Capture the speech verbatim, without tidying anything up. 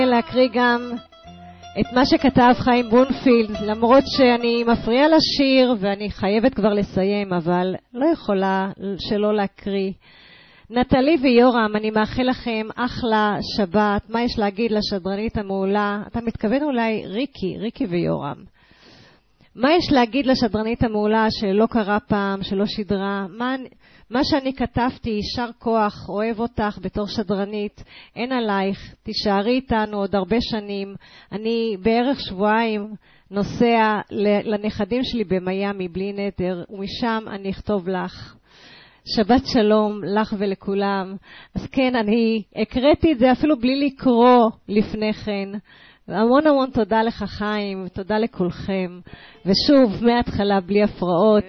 להקריא גם את מה שכתב חיים בונפילד, למרות שאני מפריעה לשיר ואני חייבת כבר לסיים, אבל לא יכולה שלא להקריא. נטלי ויורם, אני מאחל לכם אחלה שבת. מה יש להגיד לשדרנית המעולה? אתה מתכוון אולי ריקי, ריקי ויורם. מה יש להגיד לשדרנית המעולה שלא קרה פעם, שלא שדרה? מה, מה שאני כתבתי, יישר כוח, אוהב אותך בתור שדרנית, אין עלייך, תישארי איתנו עוד הרבה שנים. אני בערך שבועיים נוסע לנכדים שלי במיימי בלי נדר, ומשם אני אכתוב לך. שבת שלום לך ולכולם. אז כן, אני הקראתי את זה אפילו בלי לקרוא לפני כן. המון המון תודה לך חיים, תודה לכולכם. ושוב, מההתחלה בלי הפרעות.